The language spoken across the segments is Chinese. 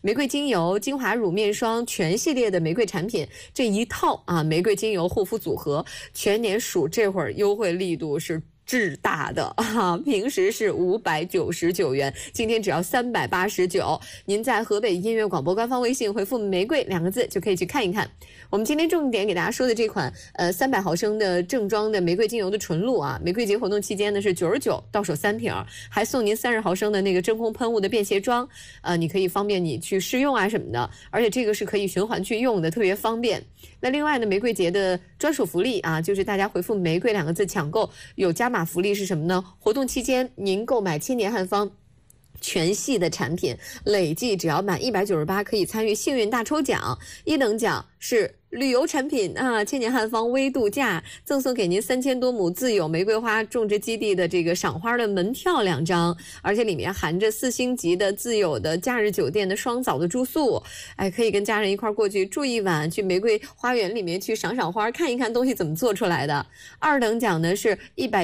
玫瑰精油、精华乳、面霜全系列的玫瑰产品，这一套啊，玫瑰精油护肤组合，全年数这会儿优惠力度是巨大的啊！平时是599元，今天只要389。您在河北音乐广播官方微信回复"玫瑰"两个字就可以去看一看。我们今天重点给大家说的这款300毫升的正装的玫瑰精油的纯露啊，玫瑰节活动期间呢是99，到手3瓶，还送您30毫升的那个真空喷雾的便携装，你可以方便你去试用啊什么的，而且这个是可以循环去用的，特别方便。那另外呢，玫瑰节的专属福利啊，就是大家回复"玫瑰"两个字抢购有加码福利是什么呢？活动期间您购买千年汉方全系的产品，累计只要满198可以参与幸运大抽奖，一等奖是旅游产品啊，千年汉方微度假赠送给您3000多亩自有玫瑰花种植基地的这个赏花的门票2张，而且里面含着4星级的自有的假日酒店的双早的住宿，可以跟家人一块过去住一晚，去玫瑰花园里面去赏赏花，看一看东西怎么做出来的。2等奖呢是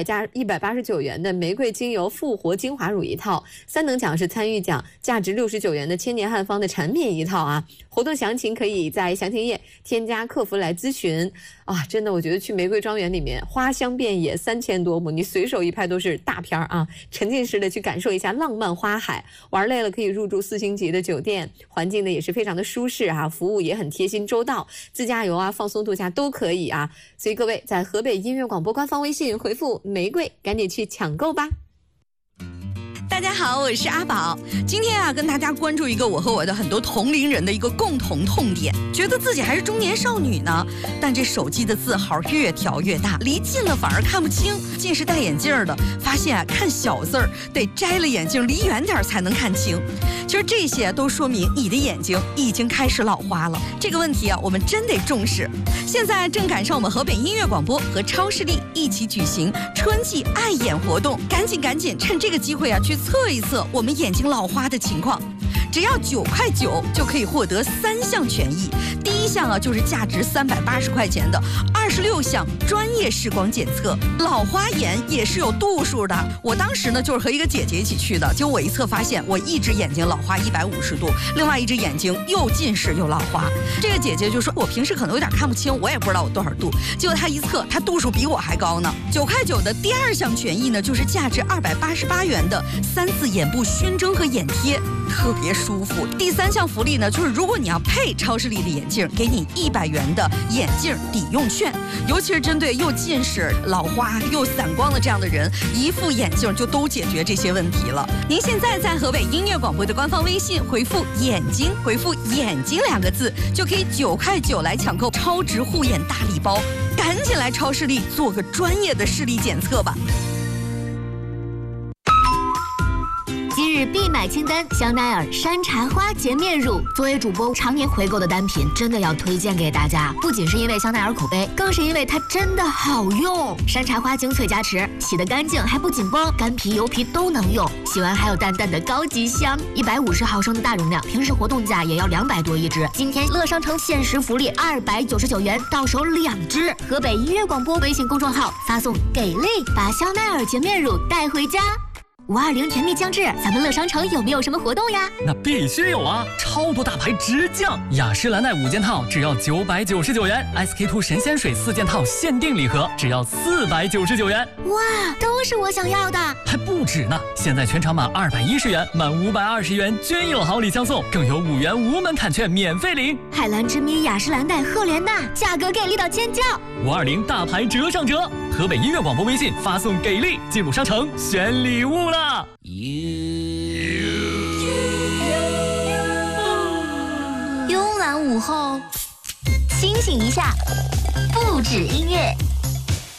189元的玫瑰精油复活精华乳一套，3等奖是参与奖价值69元的千年汉方的产品一套啊。活动详情可以在详情页添加客服来咨询啊！真的，我觉得去玫瑰庄园里面花香遍野3000多亩，你随手一拍都是大片啊！沉浸式的去感受一下浪漫花海，玩累了可以入住4星级的酒店，环境呢也是非常的舒适啊，服务也很贴心周到，自驾游啊、放松度假都可以啊！所以各位在河北音乐广播官方微信回复"玫瑰"，赶紧去抢购吧！ 大家好，我是阿宝。今天啊，跟大家关注一个我和我的很多同龄人的一个共同痛点，觉得自己还是中年少女呢，但这手机的字号越调越大，离近了反而看不清。近视戴眼镜的发现啊，看小字儿得摘了眼镜离远点才能看清。其实这些都说明你的眼睛已经开始老花了。这个问题啊，我们真得重视。现在正赶上我们河北音乐广播和超视力一起举行春季爱眼活动，赶紧趁这个机会啊，去测一测我们眼睛老花的情况。只要9.9块就可以获得3项权益。第一项啊，就是价值380块钱的26项专业视光检测。老花眼也是有度数的。我当时呢，就是和一个姐姐一起去的，结果我一测发现我一只眼睛老花150度，另外一只眼睛又近视又老花。这个姐姐就说我平时可能有点看不清，我也不知道我多少度。结果她一测，她度数比我还高呢。9.9块的第2项权益呢，就是价值288元的3次眼部熏蒸和眼贴，特别舒服。第3项福利呢，就是如果你要配超视力的眼镜，给你100元的眼镜抵用券。尤其是针对又近视、老花又散光的这样的人，一副眼镜就都解决这些问题了。您现在在河北音乐广播的官方微信回复"眼睛"，回复"眼睛"两个字，就可以9.9块来抢购超值护眼大礼包。赶紧来超视力做个专业的视力检测吧。 今日必买清单：香奈儿山茶花洁面乳。作为主播常年回购的单品，真的要推荐给大家。不仅是因为香奈儿口碑，更是因为它真的好用。山茶花精粹加持，洗得干净还不紧绷，干皮油皮都能用。洗完还有淡淡的高级香。150毫升的大容量，平时活动价也要200多一支。今天乐商城限时福利299元，到手2支。河北音乐广播微信公众号发送"给力"，把香奈儿洁面乳带回家。520甜蜜将至，咱们乐商城有没有什么活动呀？ 那必须有啊！超多大牌直降，雅诗兰黛5件套只要999元 ，SK2 神仙水4件套限定礼盒只要499元。 哇，都是我想要的！ 还不止呢！现在全场满210元，满520元均有好礼相送，更有5元无门槛券免费领。 海蓝之谜、雅诗兰黛、赫莲娜，价格给力到尖叫 ！520大牌折上折！河北音乐广播微信发送"给力"，进入商城选礼物了。 慵懒午后，清醒一下，不止音乐。